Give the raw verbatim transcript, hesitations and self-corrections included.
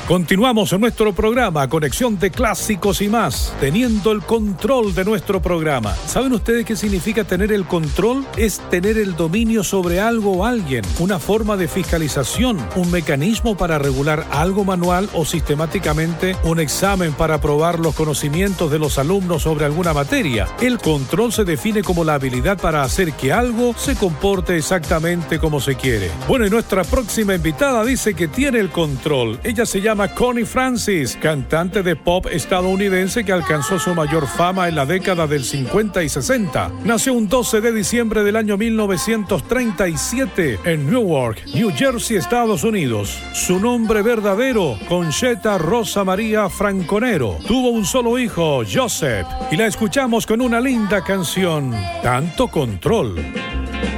Continuamos en nuestro programa Conexión de Clásicos y más, teniendo el control de nuestro programa. ¿Saben ustedes qué significa tener el control? Es tener el dominio sobre algo o alguien, una forma de fiscalización, un mecanismo para regular algo manual o sistemáticamente, un examen para probar los conocimientos de los alumnos sobre alguna materia. El control se define como la habilidad para hacer que algo se comporte exactamente como se quiere. Bueno, y nuestra próxima invitada dice que tiene el control. Ella se llama Connie Francis, cantante de pop estadounidense que alcanzó su mayor fama en la década del cincuenta y sesenta. Nació un doce de diciembre del año mil novecientos treinta y siete en Newark, New Jersey, Estados Unidos. Su nombre verdadero, Conchetta Rosa María Franconero. Tuvo un solo hijo, Joseph, y la escuchamos con una linda canción, Tanto Control.